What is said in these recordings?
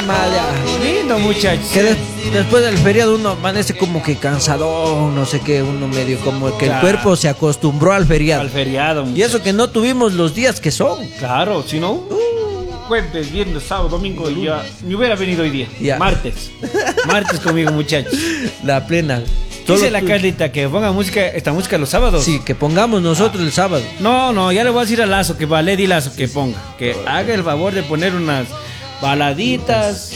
mal ya. Lindo, muchachos. Que después del feriado uno amanece como que cansadón, no sé qué, uno medio como que el cuerpo se acostumbró al feriado. Al feriado, Y muchachos. eso que no tuvimos los días que son. Claro, si no, jueves, viernes, sábado, domingo, y ya me hubiera venido hoy día. Ya. Martes. Martes conmigo, muchachos. La plena. Dice la tú- Carlita que ponga música, esta música los sábados. Sí, que pongamos nosotros el sábado. No, ya le voy a decir a Lazo, que Lady Lazo que ponga. Que haga el favor de poner unas baladitas,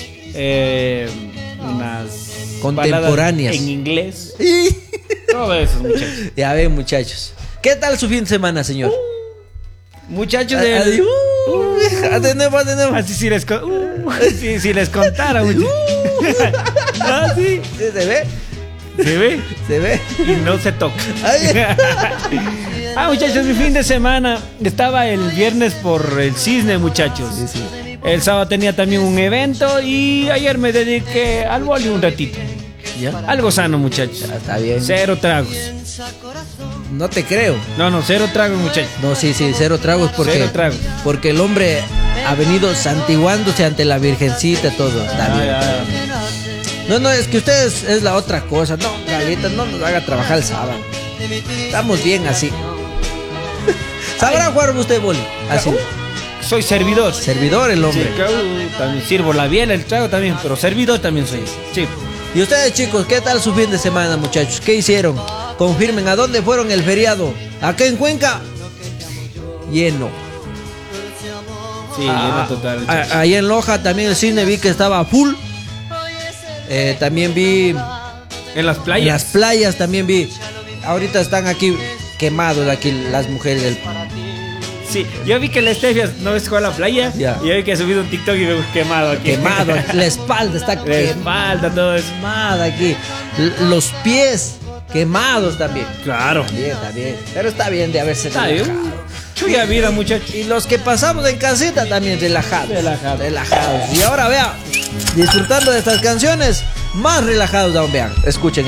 unas Contemporáneas. baladas en inglés. Todo eso, muchachos. Ya ven, muchachos. ¿Qué tal su fin de semana, señor? Muchachos Adiós. De nuevo. Así si les contara, muchachos. Ah, sí. ¿Sí ¿Se ve? ¿Se ve? ¿Se ve? Y no se toca. Ay. Muchachos, mi fin de semana estaba el viernes por el Cisne, muchachos. Sí, sí. El sábado tenía también un evento y ayer me dediqué al boli un ratito. ¿Ya? Algo sano, muchachos. Ya, está bien. Cero tragos. No te creo. No, cero tragos, muchachos. No, sí, cero tragos porque, Cero tragos. porque el hombre ha venido santiguándose ante la Virgencita, todo. Está bien. No, es que ustedes es la otra cosa. No, Galita, no nos haga trabajar el sábado. Estamos bien así. ¿Sabrá jugar usted boli? Así. Soy servidor. Servidor el Sí, hombre. también sirvo la biela, el trago también, pero servidor también soy. Sí. Y ustedes, chicos, ¿qué tal su fin de semana, muchachos? ¿Qué hicieron? Confirmen, ¿a dónde fueron el feriado? ¿Acá en Cuenca? Lleno. Sí, lleno total. muchachos. Ahí en Loja también el cine vi que estaba full. También vi En las en playas. las playas, también vi. Ahorita están aquí quemados aquí las mujeres del... Sí, yo vi que la Estefia no ves a la playa. Ya. Y yo vi que ha subido un TikTok y me quemado aquí. Quemado, la espalda está La espalda, todo eso. quemada aquí. Los pies quemados también. Claro. Está bien. Pero está bien de haberse Está relajado. bien. Chuya vida, muchachos. Y los que pasamos en casita también relajados. Relajados. Y ahora vea, disfrutando de estas canciones, más relajados aún, vean. Escuchen.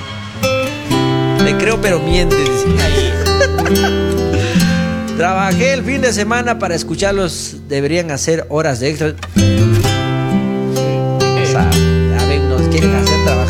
Le creo pero miente, dice. Trabajé el fin de semana para escucharlos, deberían hacer horas de extra. O sea, ya ven, nos quieren hacer trabajar